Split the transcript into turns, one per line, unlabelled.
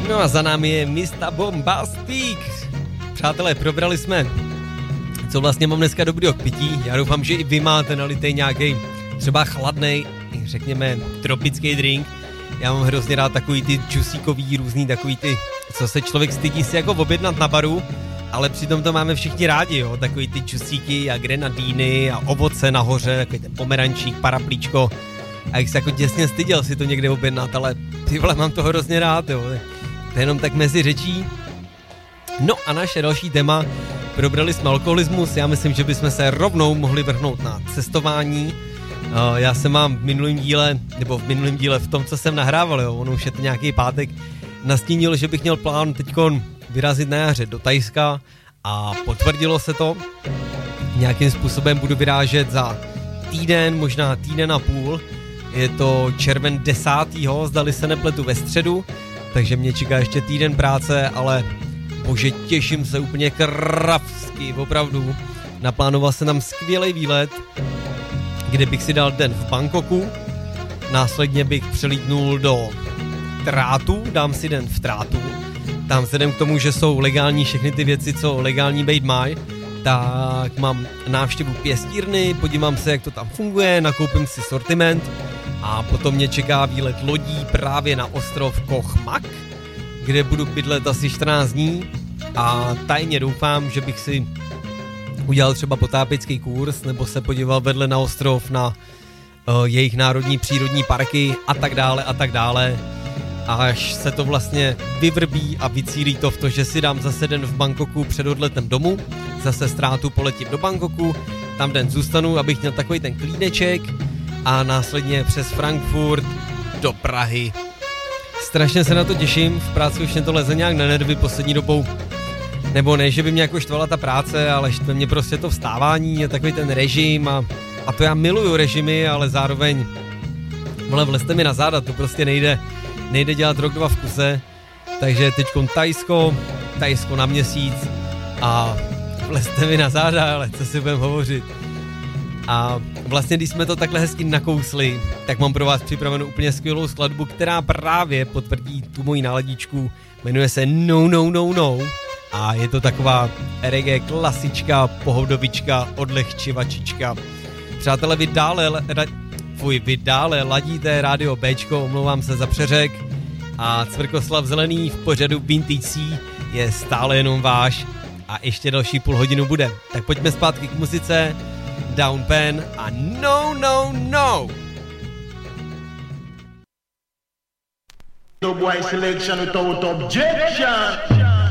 No a za námi je Mr. Bombastic. Přátelé, probrali jsme, co vlastně mám dneska dobrýho k pití. Já doufám, že i vy máte nalitej nějaký třeba chladnej, řekněme, tropický drink. Já mám hrozně rád takový ty džusíkový, různý takový ty, co se člověk stydí si jako objednat na baru, ale přitom to máme všichni rádi, jo, takový ty džusíky a grenadíny a ovoce nahoře, takový ten pomerančík, paraplíčko. A jak se jako těsně styděl si to někde objednat, ale ty vole, mám to hrozně rád, jo. To je jenom tak mezi řečí. No a naše další téma, probrali jsme alkoholismus, já myslím, že bychom se rovnou mohli vrhnout na cestování. Já jsem vám v minulém díle, v tom, co jsem nahrával, jo, ono už je to nějaký pátek, nastínil, že bych měl plán teďkon vyrazit na jaře do Thajska a potvrdilo se to. Nějakým způsobem budu vyrážet za týden, možná týden a půl. Je to červen 10. zdali se nepletu ve středu, takže mě čeká ještě týden práce, ale bože, těším se úplně kravsky, opravdu. Naplánoval jsem tam skvělý výlet, kde bych si dal den v Bangkoku, následně bych přelítnul do Trátu, dám si den v Trátu. Tam vzhledem k tomu, že jsou legální všechny ty věci, co legální být mají, tak mám návštěvu pěstírny, podívám se, jak to tam funguje, nakoupím si sortiment a potom mě čeká výlet lodí právě na ostrov Koh Mak, kde budu bydlet asi 14 dní a tajně doufám, že bych si udělal třeba potápěcký kurz nebo se podíval vedle na ostrov na jejich národní přírodní parky a tak dále a tak dále. Až se to vlastně vyvrbí a vycílí to v to, že si dám zase den v Bangkoku před odletem domů, zase z Trátu poletím do Bangkoku, tam den zůstanu, abych měl takový ten klídeček a následně přes Frankfurt do Prahy. Strašně se na to těším, v práci už mě to leze nějak na nervy poslední dobou, nebo ne, že by mě jako štvala ta práce, ale štve mě prostě to vstávání a takový ten režim a to já miluju režimy, ale zároveň vlezte mi na záda, to prostě nejde dělat rok, dva v kuse, takže teďkon Thajsko na měsíc a vlezte mi na záda, ale co si budem hovořit. A vlastně, když jsme to takhle hezky nakousli, tak mám pro vás připravenou úplně skvělou skladbu, která právě potvrdí tu moji náladičku, jmenuje se No No No No a je to taková reggae klasička, pohodovička, odlehčivačička. Přátelé, vy dále ladíte rádio Bčko, omlouvám se za přeřek a Cvrkoslav Zelený v pořadu Vintage C je stále jenom váš a ještě další půl hodinu bude. Tak pojďme zpátky k muzice, Down Pen a No No No.
The boy selection without objection.